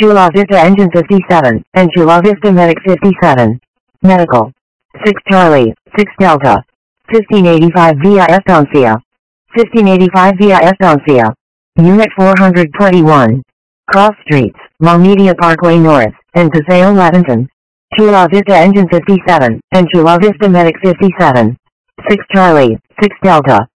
Chula Vista Engine 57, and Chula Vista Medic 57. Medical. 6 Charlie, 6 Delta. 1585 via Estancia. 1585 via Estancia. Unit 421. Cross Streets, La Media Parkway North, and Paseo Lavington. Chula Vista Engine 57, and Chula Vista Medic 57. 6 Charlie, 6 Delta.